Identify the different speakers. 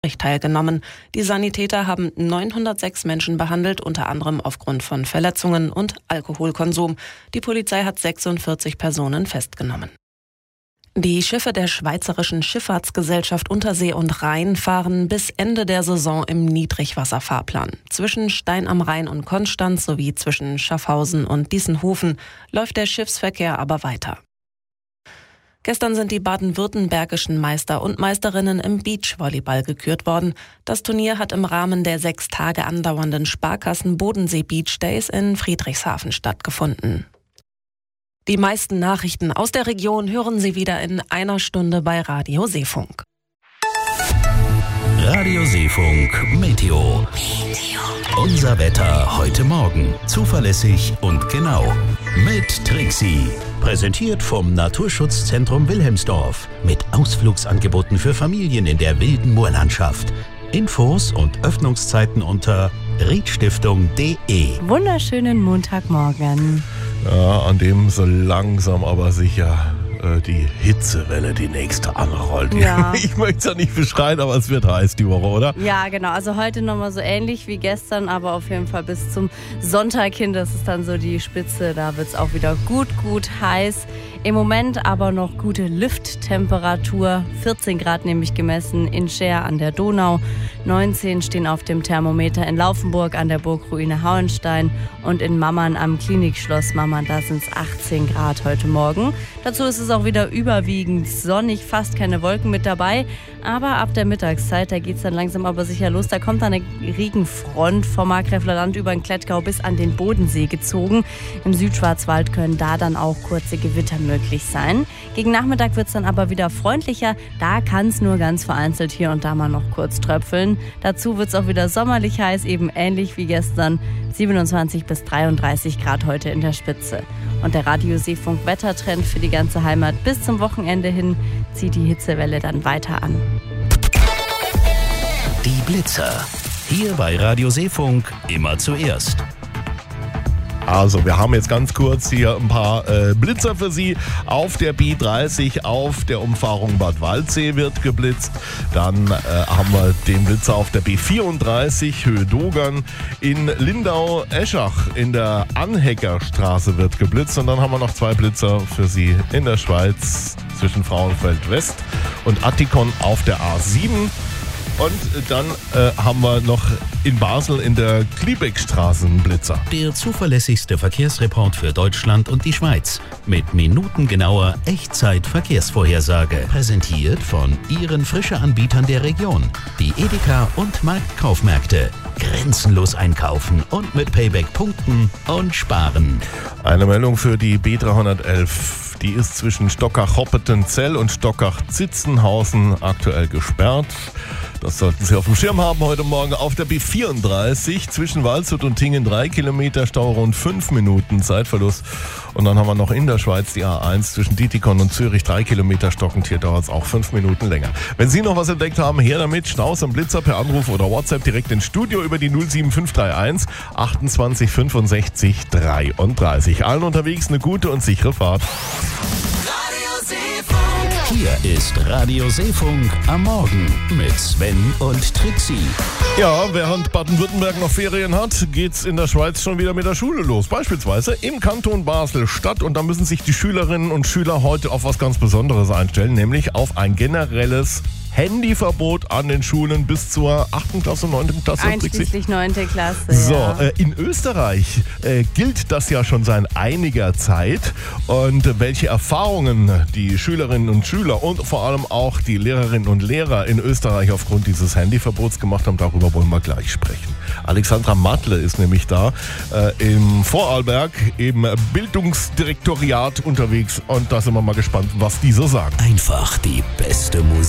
Speaker 1: teilgenommen. Die Sanitäter haben 906 Menschen behandelt, unter anderem aufgrund von Verletzungen und Alkoholkonsum. Die Polizei hat 46 Personen festgenommen. Die Schiffe der Schweizerischen Schifffahrtsgesellschaft Untersee und Rhein fahren bis Ende der Saison im Niedrigwasserfahrplan. Zwischen Stein am Rhein und Konstanz sowie zwischen Schaffhausen und Diessenhofen läuft der Schiffsverkehr aber weiter. Gestern sind die baden-württembergischen Meister und Meisterinnen im Beachvolleyball gekürt worden. Das Turnier hat im Rahmen der 6 Tage andauernden Sparkassen Bodensee Beach Days in Friedrichshafen stattgefunden. Die meisten Nachrichten aus der Region hören Sie wieder in einer Stunde bei Radio Seefunk.
Speaker 2: Radio Seefunk Meteo. Unser Wetter heute Morgen. Zuverlässig und genau. Mit Trixie. Präsentiert vom Naturschutzzentrum Wilhelmsdorf. Mit Ausflugsangeboten für Familien in der wilden Moorlandschaft. Infos und Öffnungszeiten unter riedstiftung.de.
Speaker 3: Wunderschönen Montagmorgen.
Speaker 4: Ja, an dem so langsam aber sicher die Hitzewelle die nächste anrollt.
Speaker 3: Ja.
Speaker 4: Ich möchte es ja nicht beschreien, aber es wird heiß die Woche, oder?
Speaker 3: Ja, genau. Also heute nochmal so ähnlich wie gestern, aber auf jeden Fall bis zum Sonntag hin. Das ist dann so die Spitze. Da wird es auch wieder gut heiß. Im Moment aber noch gute Lufttemperatur. 14 Grad nämlich gemessen in Scheer an der Donau. 19 stehen auf dem Thermometer in Laufenburg an der Burgruine Hauenstein und in Mammern am Klinikschloss Mammern. Da sind es 18 Grad heute Morgen. Dazu ist es auch wieder überwiegend sonnig, fast keine Wolken mit dabei. Aber ab der Mittagszeit, da geht es dann langsam aber sicher los. Da kommt dann eine Regenfront vom Markgräfler Land über den Klettgau bis an den Bodensee gezogen. Im Südschwarzwald können da dann auch kurze Gewitter möglich sein. Gegen Nachmittag wird es dann aber wieder freundlicher. Da kann es nur ganz vereinzelt hier und da mal noch kurz tröpfeln. Dazu wird es auch wieder sommerlich heiß, eben ähnlich wie gestern. 27 bis 33 Grad heute in der Spitze. Und der Radio Seefunk Wettertrend für die ganze Heimat bis zum Wochenende hin zieht die Hitzewelle dann weiter an.
Speaker 2: Die Blitzer. Hier bei Radio Seefunk immer zuerst.
Speaker 4: Also, wir haben jetzt ganz kurz hier ein paar Blitzer für Sie. Auf der B30, auf der Umfahrung Bad Waldsee wird geblitzt. Dann haben wir den Blitzer auf der B34, Höhe Dogern. In Lindau-Eschach in der Anheckerstraße wird geblitzt. Und dann haben wir noch 2 Blitzer für Sie in der Schweiz zwischen Frauenfeld West und Attikon auf der A7. Und dann haben wir noch in Basel in der Kliebeckstraße einen Blitzer.
Speaker 2: Der zuverlässigste Verkehrsreport für Deutschland und die Schweiz. Mit minutengenauer Echtzeit-Verkehrsvorhersage. Präsentiert von Ihren Frische-Anbietern der Region. Die Edeka und Marktkaufmärkte. Grenzenlos einkaufen und mit Payback punkten und sparen.
Speaker 4: Eine Meldung für die B311. Die ist zwischen Stockach-Hoppetentzell und Stockach-Zitzenhausen aktuell gesperrt. Das sollten Sie auf dem Schirm haben heute Morgen. Auf der B34 zwischen Waldshut und Tingen 3 Kilometer Stau, rund 5 Minuten Zeitverlust. Und dann haben wir noch in der Schweiz die A1 zwischen Dietikon und Zürich 3 Kilometer stockend. Hier dauert es auch 5 Minuten länger. Wenn Sie noch was entdeckt haben, her damit. Staus am Blitzer per Anruf oder WhatsApp direkt ins Studio über die 07531 28 65 33. Allen unterwegs eine gute und sichere Fahrt.
Speaker 2: Hier ist Radio Seefunk am Morgen mit Sven und Trixie.
Speaker 4: Ja, während Baden-Württemberg noch Ferien hat, geht's in der Schweiz schon wieder mit der Schule los. Beispielsweise im Kanton Basel-Stadt. Und da müssen sich die Schülerinnen und Schüler heute auf was ganz Besonderes einstellen, nämlich auf ein generelles Handyverbot an den Schulen bis zur 8. Klasse, 9. Klasse.
Speaker 3: Einschließlich 9. Klasse.
Speaker 4: So,
Speaker 3: ja.
Speaker 4: In Österreich gilt das ja schon seit einiger Zeit. Und welche Erfahrungen die Schülerinnen und Schüler und vor allem auch die Lehrerinnen und Lehrer in Österreich aufgrund dieses Handyverbots gemacht haben, darüber wollen wir gleich sprechen. Alexandra Matle ist nämlich da im Vorarlberg im Bildungsdirektoriat unterwegs. Und da sind wir mal gespannt, was die so sagen.
Speaker 2: Einfach die beste Musik